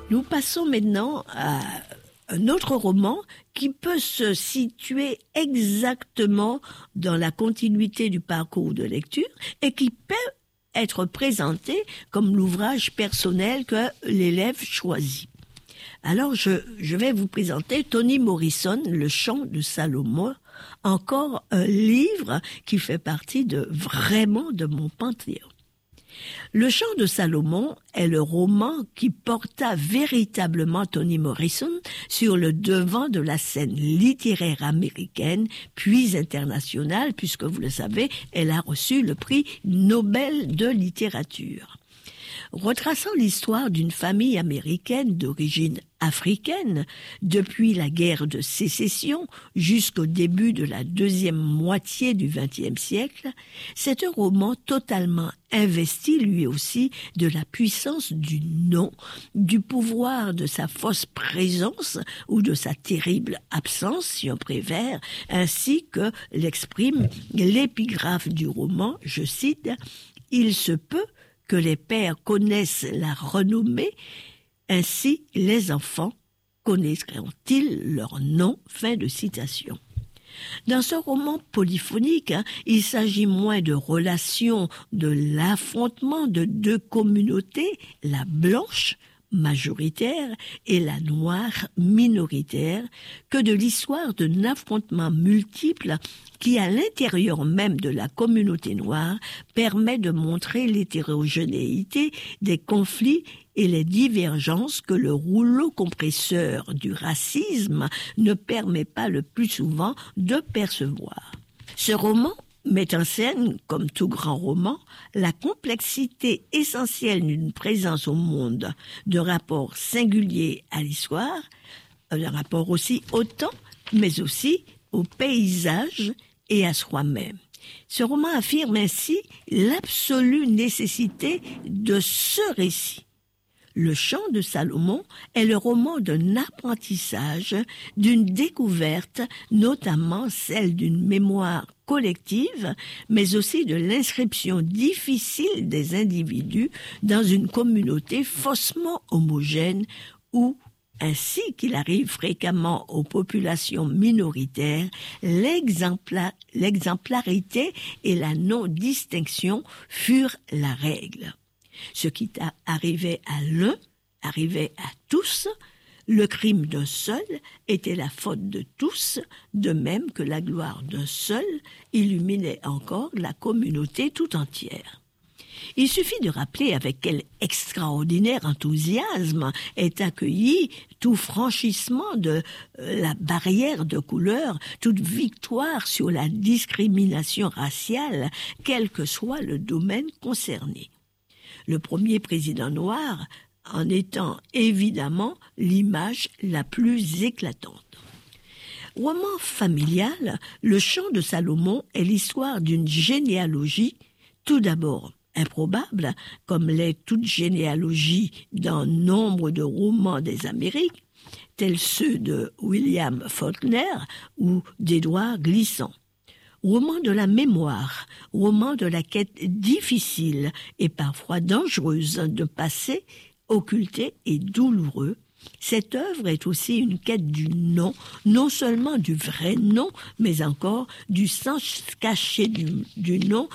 Nous passons maintenant à un autre roman qui peut se situer exactement dans la continuité du parcours de lecture et qui peut être présenté comme l'ouvrage personnel que l'élève choisit. Alors, je vais vous présenter Toni Morrison, Le Chant de Salomon, encore un livre qui fait partie vraiment de mon panthéon. Le Chant de Salomon est le roman qui porta véritablement Toni Morrison sur le devant de la scène littéraire américaine, puis internationale, puisque vous le savez, elle a reçu le prix Nobel de littérature. Retraçant l'histoire d'une famille américaine d'origine africaine, depuis la guerre de sécession jusqu'au début de la deuxième moitié du XXe siècle, c'est un roman totalement investi lui aussi de la puissance du nom, du pouvoir de sa fausse présence ou de sa terrible absence, si on préfère, ainsi que l'exprime l'épigraphe du roman, je cite, « Il se peut que les pères connaissent la renommée, ainsi les enfants connaîtront-ils leur nom ?» Fin de citation. Dans ce roman polyphonique, il s'agit moins de relations, de l'affrontement de deux communautés, la blanche, majoritaire, et la noire, minoritaire, que de l'histoire d'un affrontement multiple qui, à l'intérieur même de la communauté noire, permet de montrer l'hétérogénéité des conflits et les divergences que le rouleau compresseur du racisme ne permet pas le plus souvent de percevoir. Ce roman met en scène, comme tout grand roman, la complexité essentielle d'une présence au monde, d'un rapport singulier à l'histoire, d'un rapport aussi au temps, mais aussi au paysage et à soi-même. Ce roman affirme ainsi l'absolue nécessité de ce récit. Le Chant de Salomon est le roman d'un apprentissage, d'une découverte, notamment celle d'une mémoire collective, mais aussi de l'inscription difficile des individus dans une communauté faussement homogène où, ainsi qu'il arrive fréquemment aux populations minoritaires, l'exemplarité et la non-distinction furent la règle. Ce qui arrivait à l'un arrivait à tous. Le crime d'un seul était la faute de tous, de même que la gloire d'un seul illuminait encore la communauté tout entière. Il suffit de rappeler avec quel extraordinaire enthousiasme est accueilli tout franchissement de la barrière de couleur, toute victoire sur la discrimination raciale, quel que soit le domaine concerné. Le premier président noir en étant évidemment l'image la plus éclatante. Roman familial, Le Chant de Salomon est l'histoire d'une généalogie, tout d'abord improbable, comme l'est toute généalogie dans nombre de romans des Amériques, tels ceux de William Faulkner ou d'Édouard Glissant. Roman de la mémoire, roman de la quête difficile et parfois dangereuse de passé, occulté et douloureux, cette œuvre est aussi une quête du nom, non seulement du vrai nom, mais encore du sens caché du nom